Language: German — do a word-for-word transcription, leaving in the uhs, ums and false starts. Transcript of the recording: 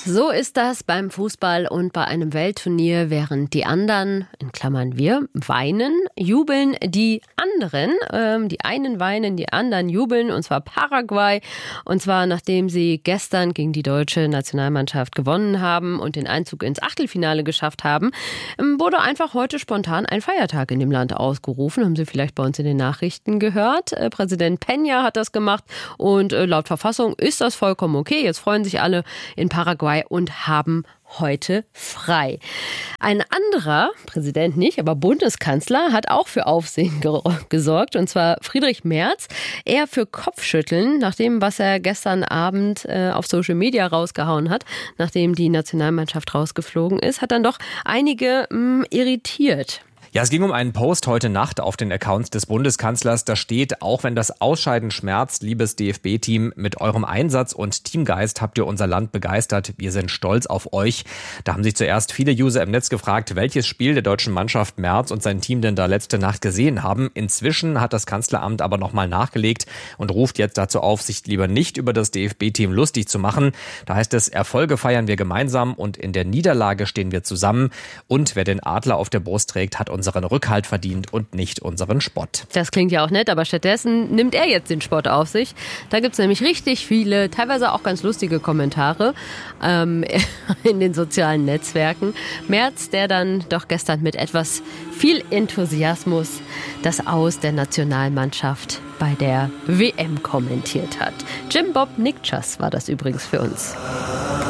So ist das beim Fußball und bei einem Weltturnier, während die anderen, in Klammern wir, weinen, jubeln die anderen. Ähm, die einen weinen, die anderen jubeln, und zwar Paraguay. Und zwar nachdem sie gestern gegen die deutsche Nationalmannschaft gewonnen haben und den Einzug ins Achtelfinale geschafft haben, wurde einfach heute spontan ein Feiertag in dem Land ausgerufen. Haben Sie vielleicht bei uns in den Nachrichten gehört. Äh, Präsident Peña hat das gemacht und äh, laut Verfassung ist das vollkommen okay. Jetzt freuen sich alle in Paraguay und haben heute frei. Ein anderer, Präsident nicht, aber Bundeskanzler, hat auch für Aufsehen ge- gesorgt, und zwar Friedrich Merz. Er für Kopfschütteln, nach dem, was er gestern Abend äh, auf Social Media rausgehauen hat, nachdem die Nationalmannschaft rausgeflogen ist, hat dann doch einige mh, irritiert. Ja, es ging um einen Post heute Nacht auf den Accounts des Bundeskanzlers. Da steht: Auch wenn das Ausscheiden schmerzt, liebes D F B-Team, mit eurem Einsatz und Teamgeist habt ihr unser Land begeistert. Wir sind stolz auf euch. Da haben sich zuerst viele User im Netz gefragt, welches Spiel der deutschen Mannschaft Merz und sein Team denn da letzte Nacht gesehen haben. Inzwischen hat das Kanzleramt aber nochmal nachgelegt und ruft jetzt dazu auf, sich lieber nicht über das D F B-Team lustig zu machen. Da heißt es: Erfolge feiern wir gemeinsam und in der Niederlage stehen wir zusammen. Und wer den Adler auf der Brust trägt, hat uns unseren Rückhalt verdient und nicht unseren Spott. Das klingt ja auch nett, aber stattdessen nimmt er jetzt den Spott auf sich. Da gibt es nämlich richtig viele, teilweise auch ganz lustige Kommentare ähm, in den sozialen Netzwerken. Merz, der dann doch gestern mit etwas viel Enthusiasmus das Aus der Nationalmannschaft bei der W M kommentiert hat. Jim Bob Nikchas war das übrigens für uns.